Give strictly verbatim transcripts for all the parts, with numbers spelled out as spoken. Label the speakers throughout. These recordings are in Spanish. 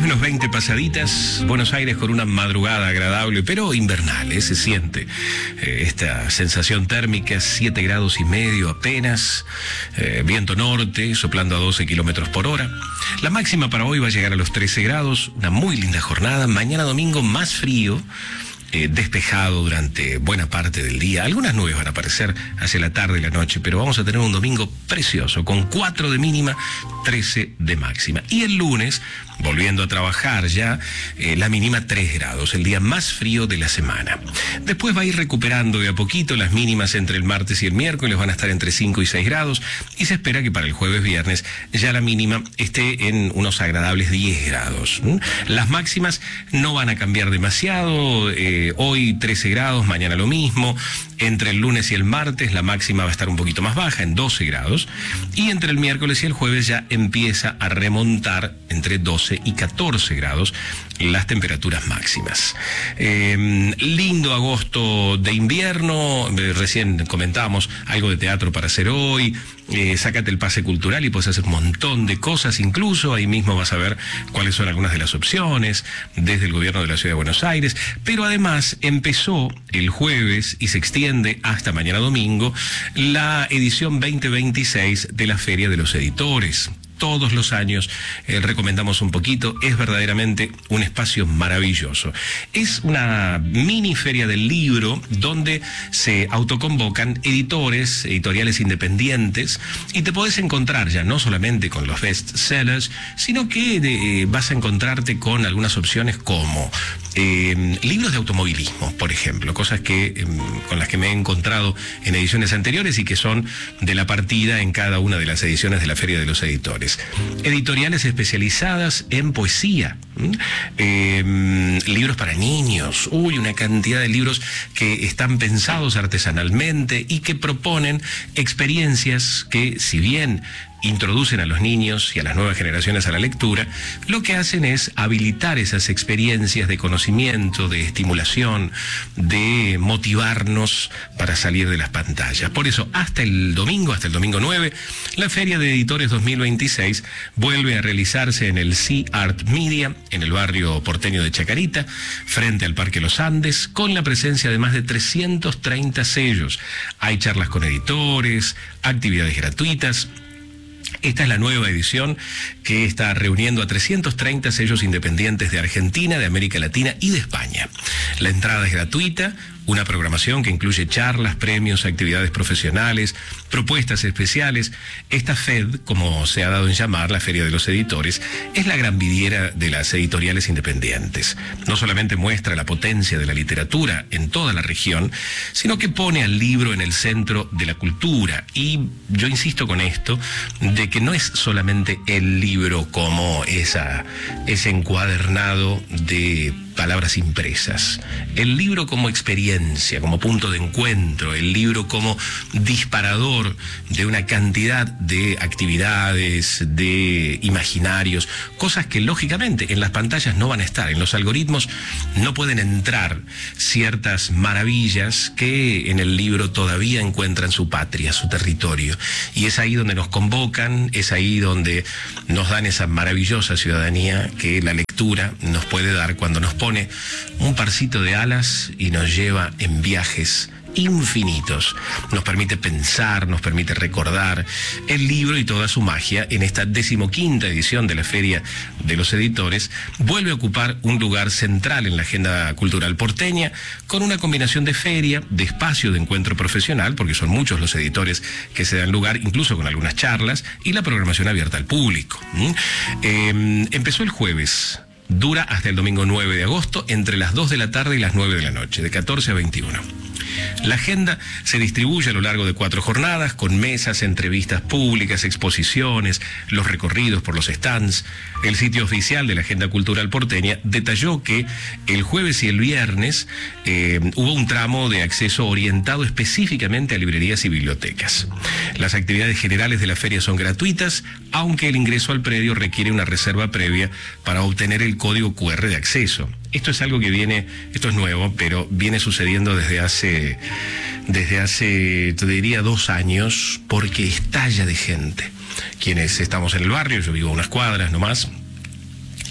Speaker 1: menos veinte pasaditas, Buenos Aires con una madrugada agradable, pero invernal, ¿eh? Se siente eh, esta sensación térmica, siete grados y medio apenas, eh, viento norte, soplando a doce kilómetros por hora. La máxima para hoy va a llegar a los trece grados, una muy linda jornada. Mañana domingo más frío, Eh, despejado durante buena parte del día. Algunas nubes van a aparecer hacia la tarde y la noche, pero vamos a tener un domingo precioso, con cuatro de mínima, trece de máxima. Y el lunes, volviendo a trabajar ya, eh, la mínima tres grados, el día más frío de la semana. Después va a ir recuperando de a poquito. Las mínimas entre el martes y el miércoles van a estar entre cinco y seis grados, y se espera que para el jueves viernes ya la mínima esté en unos agradables diez grados. ¿Mm? Las máximas no van a cambiar demasiado, eh, hoy trece grados, mañana lo mismo. Entre el lunes y el martes la máxima va a estar un poquito más baja, en doce grados, y entre el miércoles y el jueves ya empieza a remontar entre doce y catorce grados las temperaturas máximas. Eh, lindo agosto de invierno, eh, recién comentábamos algo de teatro para hacer hoy. Eh, sácate el pase cultural y puedes hacer un montón de cosas, incluso ahí mismo vas a ver cuáles son algunas de las opciones desde el gobierno de la Ciudad de Buenos Aires. Pero además empezó el jueves y se extiende hasta mañana domingo la edición veinte veintiséis de la Feria de los Editores. Todos los años eh, recomendamos un poquito, es verdaderamente un espacio maravilloso. Es una mini feria del libro donde se autoconvocan editores, editoriales independientes, y te podés encontrar ya no solamente con los best sellers, sino que eh, vas a encontrarte con algunas opciones como eh, libros de automovilismo, por ejemplo, cosas que eh, con las que me he encontrado en ediciones anteriores y que son de la partida en cada una de las ediciones de la Feria de los Editores. Editoriales especializadas en poesía, eh, libros para niños, uy, una cantidad de libros que están pensados artesanalmente y que proponen experiencias que, si bien introducen a los niños y a las nuevas generaciones a la lectura, lo que hacen es habilitar esas experiencias de conocimiento, de estimulación, de motivarnos para salir de las pantallas. Por eso, hasta el domingo, hasta el domingo nueve, la Feria de Editores dos mil veintiséis vuelve a realizarse en el Sea Art Media, en el barrio porteño de Chacarita, frente al Parque Los Andes, con la presencia de más de trescientos treinta sellos. Hay charlas con editores, actividades gratuitas. Esta es la nueva edición que está reuniendo a trescientos treinta sellos independientes de Argentina, de América Latina y de España. La entrada es gratuita, una programación que incluye charlas, premios, actividades profesionales, propuestas especiales. Esta FED, como se ha dado en llamar, la Feria de los Editores, es la gran vidriera de las editoriales independientes. No solamente muestra la potencia de la literatura en toda la región, sino que pone al libro en el centro de la cultura. Y yo insisto con esto, de que no es solamente el libro como esa, ese encuadernado de palabras impresas. El libro como experiencia, como punto de encuentro, el libro como disparador de una cantidad de actividades, de imaginarios, cosas que lógicamente en las pantallas no van a estar, en los algoritmos no pueden entrar ciertas maravillas que en el libro todavía encuentran su patria, su territorio. Y es ahí donde nos convocan, es ahí donde nos dan esa maravillosa ciudadanía que la lectura nos puede dar cuando nos pone un parcito de alas y nos lleva en viajes infinitos. Nos permite pensar, nos permite recordar el libro y toda su magia. En esta decimoquinta edición de la Feria de los Editores vuelve a ocupar un lugar central en la agenda cultural porteña, con una combinación de feria, de espacio de encuentro profesional, porque son muchos los editores que se dan lugar, incluso con algunas charlas, y la programación abierta al público. ¿Mm? Eh, empezó el jueves, dura hasta el domingo nueve de agosto, entre las dos de la tarde y las nueve de la noche, de catorce a veintiuno. La agenda se distribuye a lo largo de cuatro jornadas, con mesas, entrevistas públicas, exposiciones, los recorridos por los stands. El sitio oficial de la Agenda Cultural Porteña detalló que el jueves y el viernes eh, hubo un tramo de acceso orientado específicamente a librerías y bibliotecas. Las actividades generales de la feria son gratuitas, aunque el ingreso al predio requiere una reserva previa para obtener el código cu erre de acceso. Esto es algo que viene, esto es nuevo, pero viene sucediendo desde hace, desde hace, te diría, dos años, porque estalla de gente. Quienes estamos en el barrio, yo vivo a unas cuadras nomás,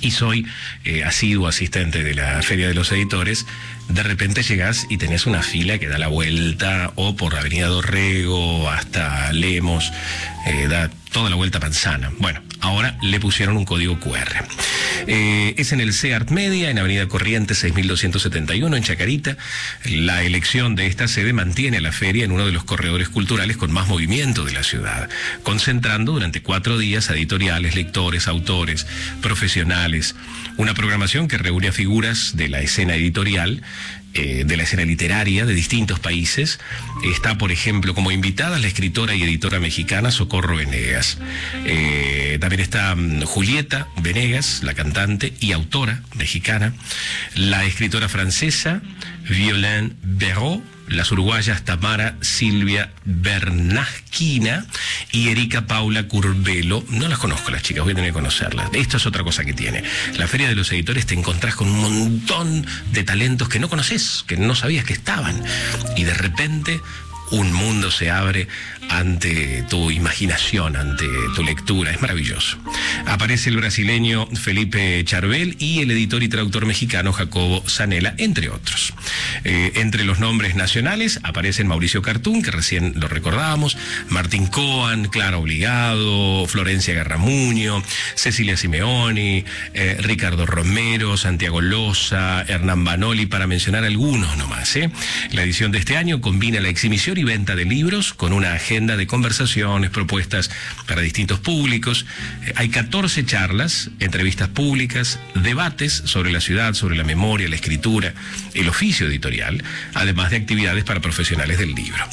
Speaker 1: y soy eh, asiduo asistente de la Feria de los Editores, de repente llegás y tenés una fila que da la vuelta o por la Avenida Dorrego hasta Lemos, eh, da toda la vuelta manzana. Bueno, ahora le pusieron un código cu erre. Eh, es en el CEART Media, en Avenida Corrientes seis mil doscientos setenta y uno, en Chacarita. La elección de esta sede mantiene a la feria en uno de los corredores culturales con más movimiento de la ciudad, concentrando durante cuatro días a editoriales, lectores, autores, profesionales, una programación que reúne a figuras de la escena editorial, Eh, de la escena literaria de distintos países. Está, por ejemplo, como invitada la escritora y editora mexicana Socorro Venegas. Eh, también está um, Julieta Venegas, la cantante y autora mexicana, la escritora francesa Violaine Béraud, las uruguayas Tamara Silvia Bernasquina y Erika Paula Curbelo. No las conozco las chicas, voy a tener que conocerlas. Esto es otra cosa que tiene. La Feria de los Editores, te encontrás con un montón de talentos que no conoces, que no sabías que estaban. Y de repente un mundo se abre ante tu imaginación, ante tu lectura. Es maravilloso. Aparece el brasileño Felipe Charbel y el editor y traductor mexicano Jacobo Zanella, entre otros. Eh, entre los nombres nacionales aparecen Mauricio Cartún, que recién lo recordábamos, Martín Coan, Clara Obligado, Florencia Garramuño, Cecilia Simeoni, eh, Ricardo Romero, Santiago Loza, Hernán Banoli, para mencionar algunos nomás. ¿eh? La edición de este año combina la exhibición y venta de libros con una agenda de conversaciones, propuestas para distintos públicos. Eh, hay catorce charlas, entrevistas públicas, debates sobre la ciudad, sobre la memoria, la escritura, el oficio editorial, además de actividades para profesionales del libro.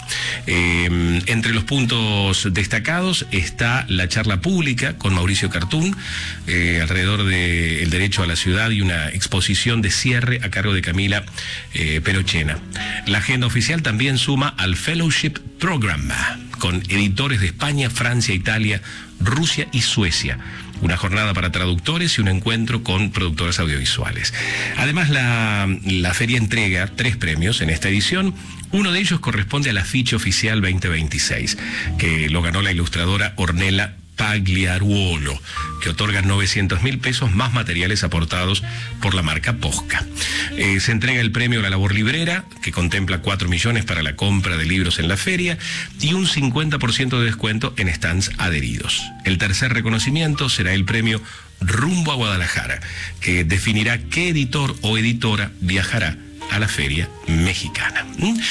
Speaker 1: Eh, entre los puntos destacados está la charla pública con Mauricio Cartún, eh, alrededor del derecho a la ciudad, y una exposición de cierre a cargo de Camila eh, Perochena. La agenda oficial también suma al Fellowship Program, con editores de España, Francia, Italia, Rusia y Suecia. Una jornada para traductores y un encuentro con productoras audiovisuales. Además, la, la feria entrega tres premios en esta edición. Uno de ellos corresponde al Afiche Oficial veinte veintiséis, que lo ganó la ilustradora Ornella Pagliaruolo, que otorga novecientos mil pesos más materiales aportados por la marca Posca. Eh, se entrega el premio a la labor librera, que contempla cuatro millones para la compra de libros en la feria y un cincuenta por ciento de descuento en stands adheridos. El tercer reconocimiento será el premio Rumbo a Guadalajara, que definirá qué editor o editora viajará a la feria mexicana. ¿Mm?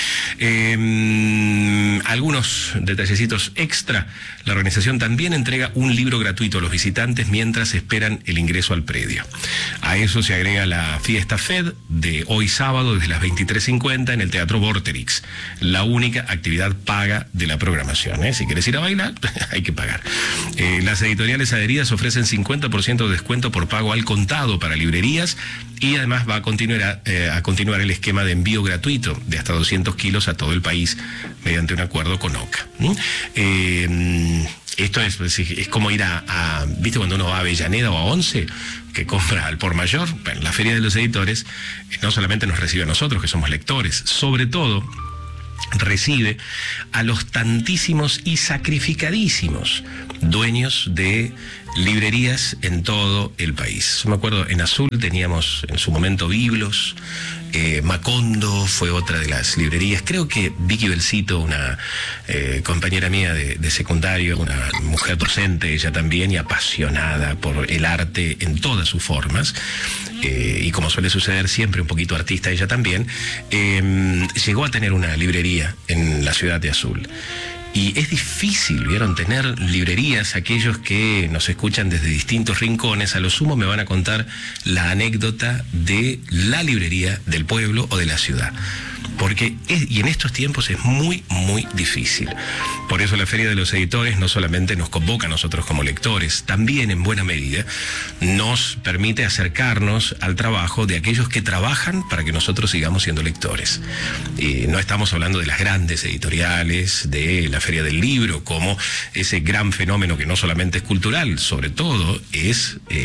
Speaker 1: Eh, algunos detallecitos extra. La organización también entrega un libro gratuito a los visitantes mientras esperan el ingreso al predio. A eso se agrega la fiesta Fed de hoy sábado desde las veintitrés cincuenta en el Teatro Vorterix, la única actividad paga de la programación. ¿eh? Si quieres ir a bailar, hay que pagar. Eh, las editoriales adheridas ofrecen cincuenta por ciento de descuento por pago al contado para librerías, y además va a continuar, eh, a continuar el esquema de envío gratuito de hasta doscientos kilos a todo el país mediante un acuerdo con OCA. ¿Mm? Eh, esto es, es como ir a, a, ¿viste cuando uno va a Avellaneda o a Once, que compra al por mayor? Bueno, la Feria de los Editores no solamente nos recibe a nosotros, que somos lectores, sobre todo recibe a los tantísimos y sacrificadísimos dueños de librerías en todo el país. Yo me acuerdo, en Azul teníamos en su momento Biblos, eh, Macondo fue otra de las librerías. Creo que Vicky Belcito, una eh, compañera mía de, de secundario, una mujer docente, ella también, y apasionada por el arte en todas sus formas, eh, y como suele suceder siempre, un poquito artista ella también, eh, llegó a tener una librería en la ciudad de Azul. Y es difícil, ¿vieron?, tener librerías. Aquellos que nos escuchan desde distintos rincones, a lo sumo me van a contar la anécdota de la librería del pueblo o de la ciudad. Porque, es, y en estos tiempos es muy, muy difícil. Por eso la Feria de los Editores no solamente nos convoca a nosotros como lectores, también en buena medida nos permite acercarnos al trabajo de aquellos que trabajan para que nosotros sigamos siendo lectores. Y no estamos hablando de las grandes editoriales, de la Feria del Libro, como ese gran fenómeno que no solamente es cultural, sobre todo es el,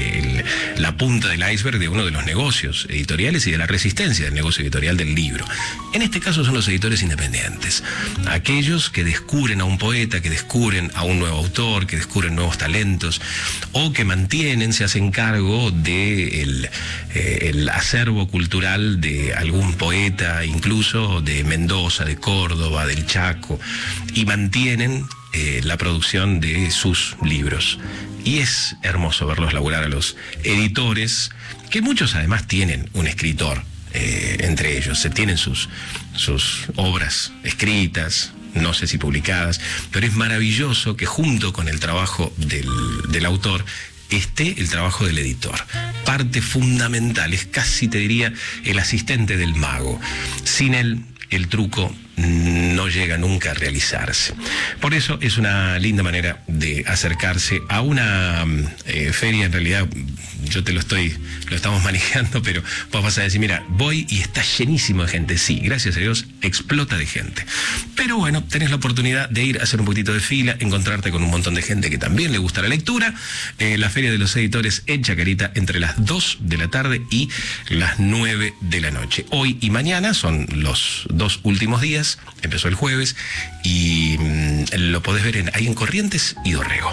Speaker 1: la punta del iceberg de uno de los negocios editoriales y de la resistencia del negocio editorial del libro. En este caso son los editores independientes, aquellos que descubren a un poeta, que descubren a un nuevo autor, que descubren nuevos talentos, o que mantienen, se hacen cargo del eh, el acervo cultural de algún poeta, incluso de Mendoza, de Córdoba, del Chaco, y mantienen eh, la producción de sus libros. Y es hermoso verlos laburar a los editores, que muchos además tienen un escritor eh, entre ellos, se tienen sus, sus obras escritas, no sé si publicadas, pero es maravilloso que junto con el trabajo del, del autor esté el trabajo del editor. Parte fundamental, es casi, te diría, el asistente del mago. Sin él, el truco no llega nunca a realizarse. Por eso es una linda manera de acercarse a una eh, feria. En realidad yo te lo estoy, lo estamos manejando, pero vos vas a decir, mira, voy y está llenísimo de gente. Sí, gracias a Dios, explota de gente. Pero bueno, tenés la oportunidad de ir a hacer un poquitito de fila, encontrarte con un montón de gente que también le gusta la lectura. Eh, la Feria de los Editores en Chacarita entre las dos de la tarde y las nueve de la noche. Hoy y mañana son los dos últimos días. Empezó el jueves y mmm, lo podés ver en, ahí en Corrientes y Dorrego.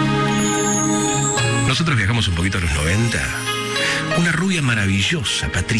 Speaker 1: Nosotros viajamos un poquito a los noventa. Una rubia maravillosa, Patricia